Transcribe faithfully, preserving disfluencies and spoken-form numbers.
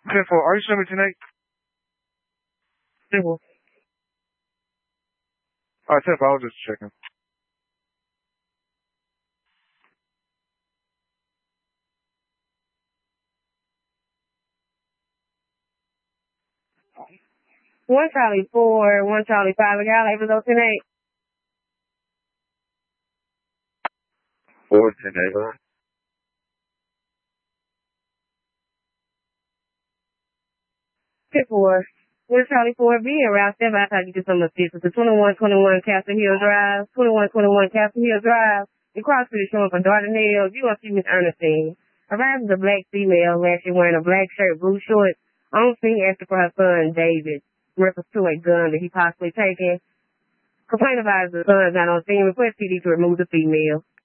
ten four, are you swimming tonight? ten four. Alright, ten four, I was just checking. One Charlie four, one Charlie five, y'all able to go tonight? Four, ten eight, huh? ten four. One Charlie four, be around seven. I thought you get some assistance. The twenty-one twenty-one Castle Hill Drive, twenty-one twenty-one Castle Hill Drive. The cross street showing for Dardanelle. You gonna see Miss Ernestine. Arrived as a black female, actually wearing a black shirt, blue shorts. On scene asking for her son, David. Reference to a gun that he possibly taken. Complaint about the son is not on scene. Request P D to remove the female.